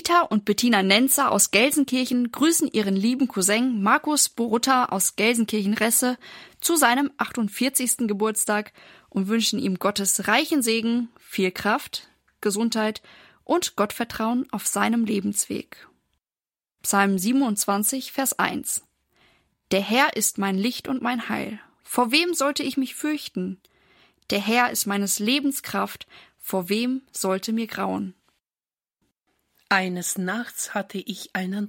Rita und Bettina Nenzer aus Gelsenkirchen grüßen ihren lieben Cousin Markus Borutta aus Gelsenkirchen-Resse zu seinem 48. Geburtstag und wünschen ihm Gottes reichen Segen, viel Kraft, Gesundheit und Gottvertrauen auf seinem Lebensweg. Psalm 27, Vers 1. Der Herr ist mein Licht und mein Heil. Vor wem sollte ich mich fürchten? Der Herr ist meines Lebens Kraft. Vor wem sollte mir grauen? Eines Nachts hatte ich einen